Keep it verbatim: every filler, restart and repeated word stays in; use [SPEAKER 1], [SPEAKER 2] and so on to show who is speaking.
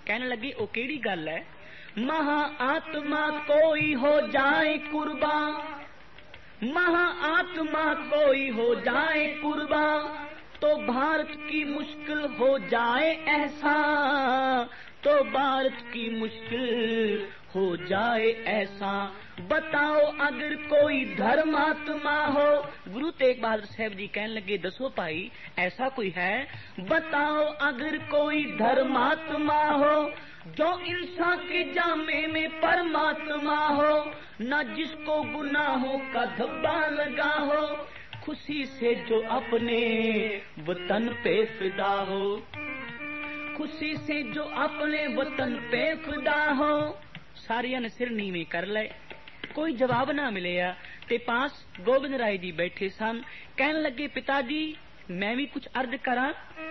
[SPEAKER 1] कहने लगे ओ केड़ी गल है? महा आत्मा कोई हो जाए कुर्बान, महा आत्मा कोई हो जाए कुर्बान, तो भारत की मुश्किल हो जाए ऐसा, तो भारत की मुश्किल हो जाए ऐसा। बताओ अगर कोई धर्मात्मा हो। गुरु तेग बहादुर साहब जी कहने लगे दसो भाई ऐसा कोई है? बताओ अगर कोई धर्मात्मा हो जो इंसान के जामे में परमात्मा हो, न जिसको गुनाहों का धब्बा लगा हो, खुशी से जो अपने वतन पे फिदा हो, खुशी से जो अपने वतन पे फिदा हो। सारिया ने सिर नीवे कर ले, कोई जवाब ना मिले। ते पास गोविंद राय जी बैठे सन, कहने लगे पिताजी मैं भी कुछ अर्ज करा।